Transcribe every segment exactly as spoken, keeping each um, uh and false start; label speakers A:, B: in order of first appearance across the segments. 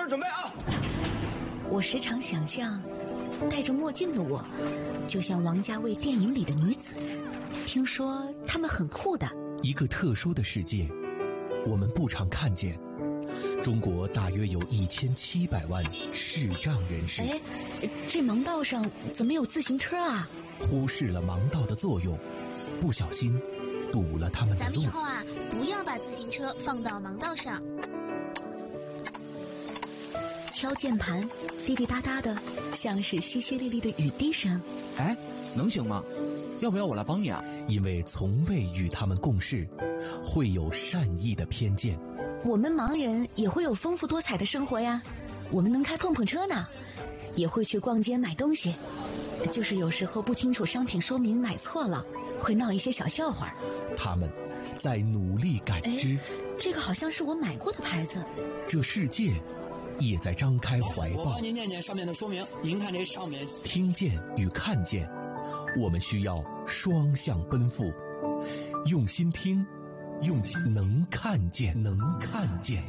A: 准备啊！
B: 我时常想象，戴着墨镜的我，就像王家卫电影里的女子。听说她们很酷的。
C: 一个特殊的世界，我们不常看见。中国大约有一千七百万视障人士。
B: 哎，这盲道上怎么有自行车啊？
C: 忽视了盲道的作用，不小心堵了他们的路。
D: 咱们以后啊，不要把自行车放到盲道上。
B: 敲键盘，滴滴答答的，像是淅淅沥沥的雨滴声。
A: 哎，能行吗？要不要我来帮你啊？
C: 因为从未与他们共事，会有善意的偏见。
B: 我们盲人也会有丰富多彩的生活呀，我们能开碰碰车呢，也会去逛街买东西，就是有时候不清楚商品说明买错了，会闹一些小笑话。
C: 他们在努力感知。
B: 这个好像是我买过的牌子。
C: 这世界也在张开怀抱。
E: 我帮您念念上面的说明。您看这上面，
C: 听见与看见，我们需要双向奔赴，用心听，用心能看见，能看见。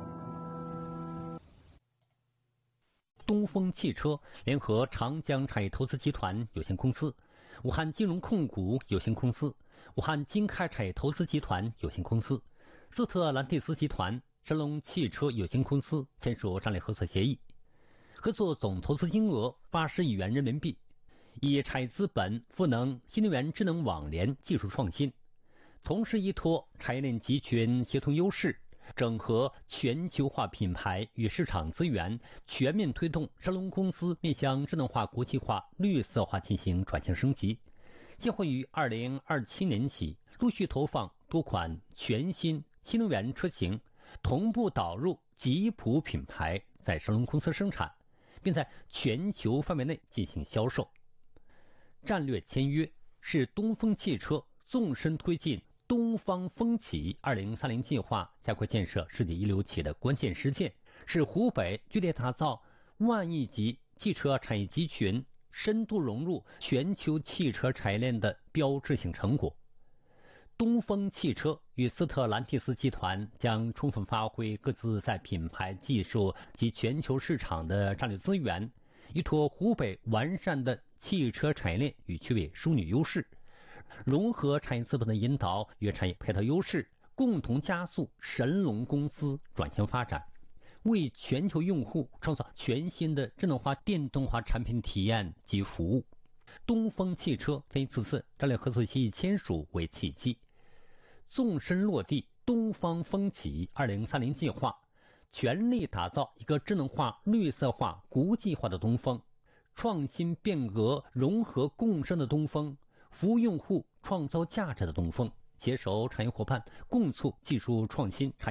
F: 东风汽车联合长江产业投资集团有限公司、武汉金融控股有限公司、武汉金开产业投资集团有限公司、斯特兰蒂斯集团、神龙汽车有限公司签署战略合作协议，合作总投资金额八十亿元人民币，以产业资本赋能新能源智能网联技术创新，同时依托产业链集群协同优势，整合全球化品牌与市场资源，全面推动神龙公司面向智能化、国际化、绿色化进行转型升级。将会于二零二七年起陆续投放多款全新新能源车型，同步导入吉普品牌在神龙公司生产，并在全球范围内进行销售。战略签约是东风汽车纵深推进东方风起二零三零计划加快建设世界一流企业的关键实践，是湖北剧烈打造万亿级汽车产业集群，深度融入全球汽车产业链的标志性成果。东风汽车与斯特兰蒂斯集团将充分发挥各自在品牌、技术及全球市场的战略资源，依托湖北完善的汽车产业链与区位枢纽优势，融合产业资本的引导与产业配套优势，共同加速神龙公司转型发展，为全球用户创造全新的智能化、电动化产品体验及服务。东风汽车将以此次战略合作协议签署为契机，纵深落地东方风起二零三零计划，全力打造一个智能化、绿色化、国际化的东风，创新变革、融合共生的东风，服务用户、创造价值的东风，携手产业伙伴，共促技术创新。